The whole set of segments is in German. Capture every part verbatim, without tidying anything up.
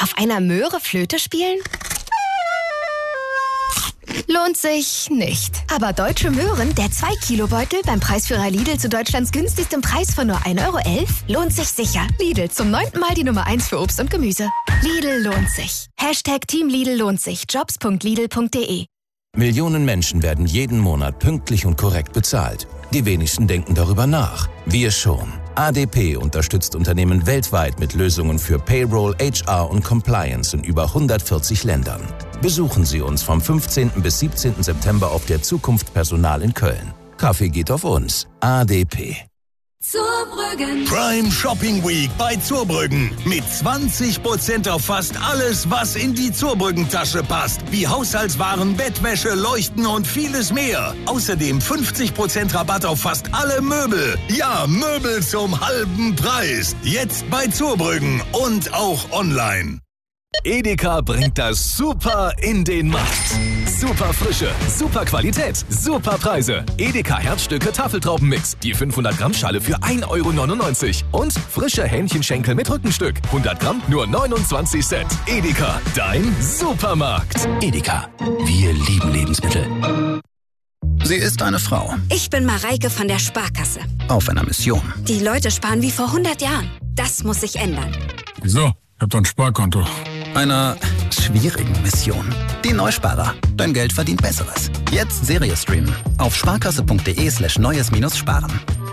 Auf einer Möhre Flöte spielen? Lohnt sich nicht. Aber Deutsche Möhren, der zwei Kilo Beutel beim Preisführer Lidl zu Deutschlands günstigstem Preis von nur ein Euro elf, lohnt sich sicher. Lidl, zum neunten Mal die Nummer eins für Obst und Gemüse. Lidl lohnt sich. Hashtag Team Lidl lohnt sich. jobs punkt lidl punkt de. Millionen Menschen werden jeden Monat pünktlich und korrekt bezahlt. Die wenigsten denken darüber nach. Wir schon. A D P unterstützt Unternehmen weltweit mit Lösungen für Payroll, H R und Compliance in über hundertvierzig Ländern. Besuchen Sie uns vom fünfzehnten bis siebzehnten September auf der Zukunft Personal in Köln. Kaffee geht auf uns. A D P. Zurbrüggen. Prime Shopping Week bei Zurbrüggen. Mit zwanzig Prozent auf fast alles, was in die Zurbrüggen-Tasche passt. Wie Haushaltswaren, Bettwäsche, Leuchten und vieles mehr. Außerdem fünfzig Prozent Rabatt auf fast alle Möbel. Ja, Möbel zum halben Preis. Jetzt bei Zurbrüggen und auch online. Edeka bringt das Super in den Markt. Super Frische, super Qualität, super Preise. Edeka Herzstücke Tafeltraubenmix. Die fünfhundert Gramm Schale für ein Euro neunundneunzig. Und frische Hähnchenschenkel mit Rückenstück. hundert Gramm nur neunundzwanzig Cent. Edeka, dein Supermarkt. Edeka, wir lieben Lebensmittel. Sie ist eine Frau. Ich bin Mareike von der Sparkasse. Auf einer Mission. Die Leute sparen wie vor hundert Jahren. Das muss sich ändern. Wieso? Ich hab doch ein Sparkonto. Einer schwierigen Mission. Die Neusparer. Dein Geld verdient Besseres. Jetzt Serie streamen. Auf sparkasse.de slash neues minus sparen.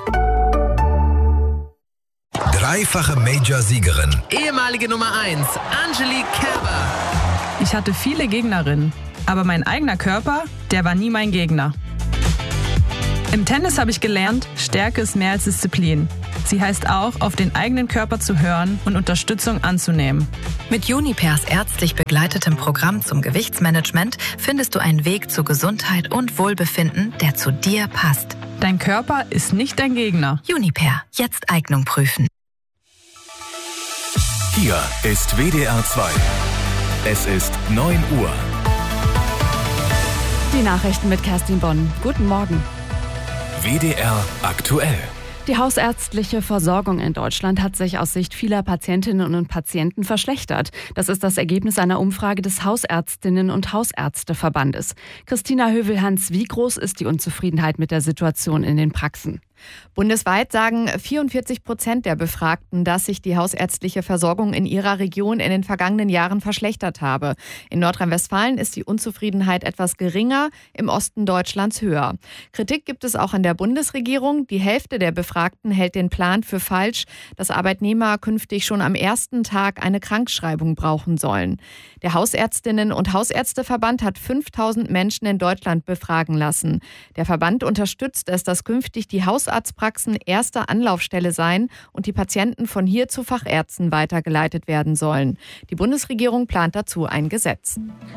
Dreifache Major-Siegerin. Ehemalige Nummer eins, Angelique Kerber. Ich hatte viele Gegnerinnen, aber mein eigener Körper, der war nie mein Gegner. Im Tennis habe ich gelernt, Stärke ist mehr als Disziplin. Sie heißt auch, auf den eigenen Körper zu hören und Unterstützung anzunehmen. Mit Junipers ärztlich begleitetem Programm zum Gewichtsmanagement findest du einen Weg zu Gesundheit und Wohlbefinden, der zu dir passt. Dein Körper ist nicht dein Gegner. Juniper, jetzt Eignung prüfen. Hier ist W D R zwei. Es ist neun Uhr. Die Nachrichten mit Kerstin Bonn. Guten Morgen. W D R aktuell. Die hausärztliche Versorgung in Deutschland hat sich aus Sicht vieler Patientinnen und Patienten verschlechtert. Das ist das Ergebnis einer Umfrage des Hausärztinnen- und Hausärzteverbandes. Christina Hövel-Hans, wie groß ist die Unzufriedenheit mit der Situation in den Praxen? Bundesweit sagen vierundvierzig Prozent der Befragten, dass sich die hausärztliche Versorgung in ihrer Region in den vergangenen Jahren verschlechtert habe. In Nordrhein-Westfalen ist die Unzufriedenheit etwas geringer, im Osten Deutschlands höher. Kritik gibt es auch an der Bundesregierung. Die Hälfte der Befragten hält den Plan für falsch, dass Arbeitnehmer künftig schon am ersten Tag eine Krankschreibung brauchen sollen. Der Hausärztinnen- und Hausärzteverband hat fünftausend Menschen in Deutschland befragen lassen. Der Verband unterstützt es, dass künftig die Hausarztpraxen erste Anlaufstelle seien und die Patienten von hier zu Fachärzten weitergeleitet werden sollen. Die Bundesregierung plant dazu ein Gesetz.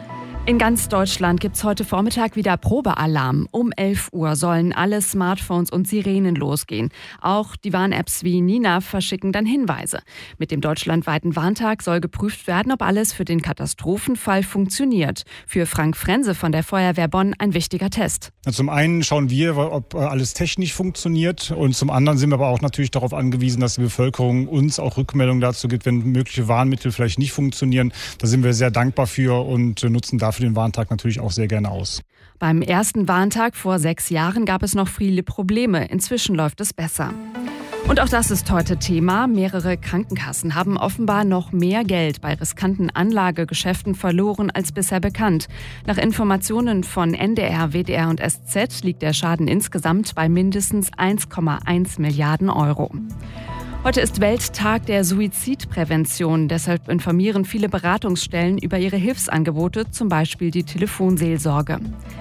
In ganz Deutschland gibt es heute Vormittag wieder Probealarm. Um elf Uhr sollen alle Smartphones und Sirenen losgehen. Auch die Warn-Apps wie Nina verschicken dann Hinweise. Mit dem deutschlandweiten Warntag soll geprüft werden, ob alles für den Katastrophenfall funktioniert. Für Frank Frense von der Feuerwehr Bonn ein wichtiger Test. Zum einen schauen wir, ob alles technisch funktioniert. Und zum anderen sind wir aber auch natürlich darauf angewiesen, dass die Bevölkerung uns auch Rückmeldungen dazu gibt, wenn mögliche Warnmittel vielleicht nicht funktionieren. Da sind wir sehr dankbar für und nutzen dafür für den Warntag natürlich auch sehr gerne aus. Beim ersten Warntag vor sechs Jahren gab es noch viele Probleme. Inzwischen läuft es besser. Und auch das ist heute Thema. Mehrere Krankenkassen haben offenbar noch mehr Geld bei riskanten Anlagegeschäften verloren als bisher bekannt. Nach Informationen von N D R, W D R und S Z liegt der Schaden insgesamt bei mindestens eins Komma eins Milliarden Euro. Heute ist Welttag der Suizidprävention. Deshalb informieren viele Beratungsstellen über ihre Hilfsangebote, zum Beispiel die Telefonseelsorge.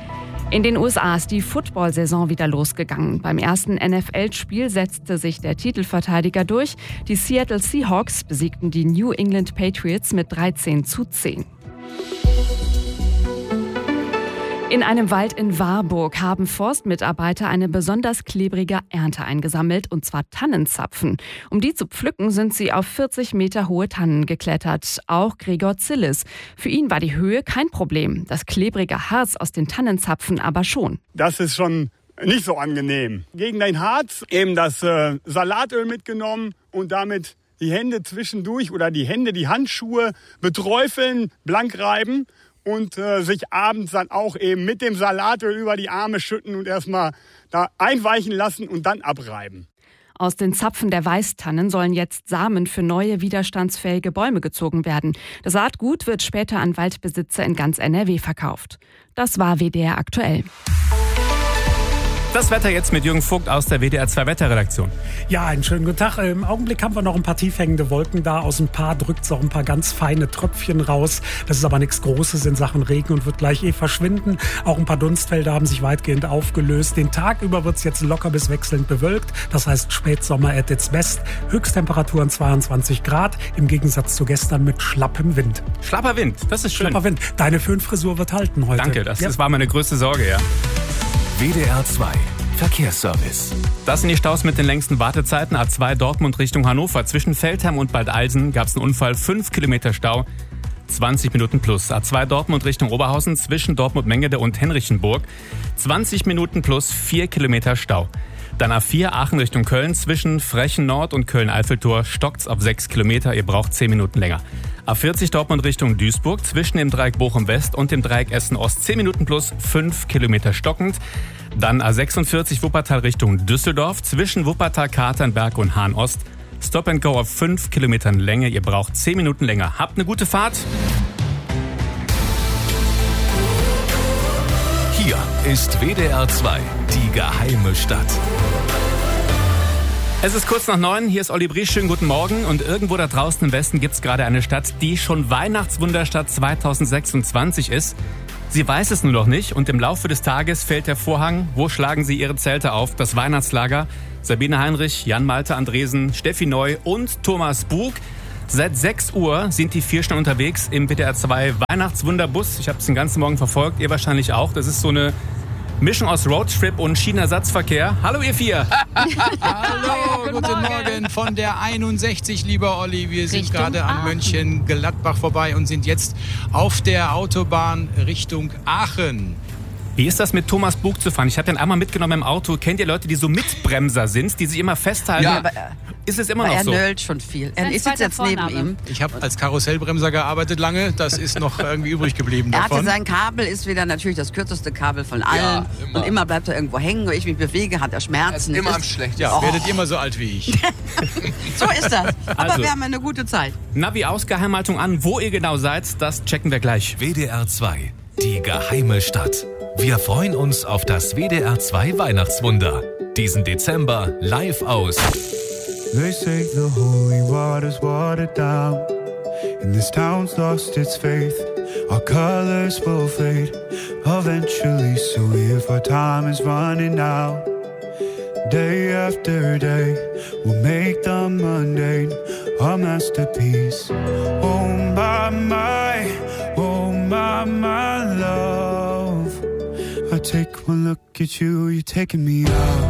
In den U S A ist die Football-Saison wieder losgegangen. Beim ersten N F L-Spiel setzte sich der Titelverteidiger durch. Die Seattle Seahawks besiegten die New England Patriots mit dreizehn zu zehn. In einem Wald in Warburg haben Forstmitarbeiter eine besonders klebrige Ernte eingesammelt, und zwar Tannenzapfen. Um die zu pflücken, sind sie auf vierzig Meter hohe Tannen geklettert. Auch Gregor Zillis. Für ihn war die Höhe kein Problem. Das klebrige Harz aus den Tannenzapfen aber schon. Das ist schon nicht so angenehm. Gegen dein Harz eben das äh, Salatöl mitgenommen und damit die Hände zwischendurch oder die Hände, die Handschuhe beträufeln, blank reiben und äh, sich abends dann auch eben mit dem Salatöl über die Arme schütten und erstmal da einweichen lassen und dann abreiben. Aus den Zapfen der Weißtannen sollen jetzt Samen für neue widerstandsfähige Bäume gezogen werden. Das Saatgut wird später an Waldbesitzer in ganz N R W verkauft. Das war W D R aktuell. Das Wetter jetzt mit Jürgen Vogt aus der W D R zwei Wetterredaktion. Ja, einen schönen guten Tag. Im Augenblick haben wir noch ein paar tiefhängende Wolken da. Aus ein paar drückt es auch ein paar ganz feine Tröpfchen raus. Das ist aber nichts Großes in Sachen Regen und wird gleich eh verschwinden. Auch ein paar Dunstfelder haben sich weitgehend aufgelöst. Den Tag über wird es jetzt locker bis wechselnd bewölkt. Das heißt Spätsommer at its best. Höchsttemperaturen zweiundzwanzig Grad. Im Gegensatz zu gestern mit schlappem Wind. Schlapper Wind, das ist schön. Schlapper Wind. Deine Föhnfrisur wird halten heute. Danke, das, ja. das war meine größte Sorge, ja. W D R zwei Verkehrsservice. Das sind die Staus mit den längsten Wartezeiten. A zwei Dortmund Richtung Hannover. Zwischen Feldherm und Bad Alsen gab es einen Unfall. fünf Kilometer Stau, zwanzig Minuten plus. A zwei Dortmund Richtung Oberhausen zwischen Dortmund-Mengede und Henrichenburg. zwanzig Minuten plus, vier Kilometer Stau. Dann A vier Aachen Richtung Köln. Zwischen Frechen Nord und Köln-Eiffeltor stockt's auf sechs Kilometer. Ihr braucht zehn Minuten länger. A vierzig Dortmund Richtung Duisburg. Zwischen dem Dreieck Bochum West und dem Dreieck Essen Ost zehn Minuten plus, fünf Kilometer stockend. Dann A sechsundvierzig Wuppertal Richtung Düsseldorf. Zwischen Wuppertal, Katernberg und Hahn Ost. Stop and Go auf fünf Kilometern Länge. Ihr braucht zehn Minuten länger. Habt eine gute Fahrt. Hier ist W D R zwei, die geheime Stadt. Es ist kurz nach neun, hier ist Olli Briesch, schönen guten Morgen. Und irgendwo da draußen im Westen gibt es gerade eine Stadt, die schon Weihnachtswunderstadt zweitausendsechsundzwanzig ist. Sie weiß es nur noch nicht und im Laufe des Tages fällt der Vorhang. Wo schlagen Sie Ihre Zelte auf? Das Weihnachtslager. Sabine Heinrich, Jan-Malte Andresen, Steffi Neu und Thomas Bug. Seit sechs Uhr sind die vier schon unterwegs im W D R zwei Weihnachtswunderbus. Ich habe es den ganzen Morgen verfolgt, ihr wahrscheinlich auch. Das ist so eine Mischung aus Roadtrip und Schienenersatzverkehr. Hallo ihr vier. Hallo, guten, guten Morgen. Morgen von der einundsechzig, lieber Olli. Wir sind Richtung gerade an Mönchengladbach vorbei und sind jetzt auf der Autobahn Richtung Aachen. Wie ist das mit Thomas Bug zu fahren? Ich habe den einmal mitgenommen im Auto. Kennt ihr Leute, die so Mitbremser sind, die sich immer festhalten? Ja, aber, ist es immer noch er so? Er nölt schon viel. Er ist jetzt neben ihm. Ich habe als Karussellbremser gearbeitet lange. Das ist noch irgendwie übrig geblieben er davon. Hatte sein Kabel, ist wieder natürlich das kürzeste Kabel von allen. Ja, immer. Und immer bleibt er irgendwo hängen. Wenn ich mich bewege, hat er Schmerzen. Er ist immer am schlechtesten. Ja, oh. Werdet immer so alt wie ich. So ist das. Aber also, wir haben eine gute Zeit. Navi-Ausgeheimhaltung an. Wo ihr genau seid, das checken wir gleich. W D R zwei, die geheime Stadt. Wir freuen uns auf das W D R zwei Weihnachtswunder. Diesen Dezember live aus. They say the holy water's watered down, and this town's lost its faith. Our colors will fade eventually, so if our time is running out, day after day, we'll make the mundane our masterpiece. Oh my, my, oh my, my love. I take one look at you, you're taking me out.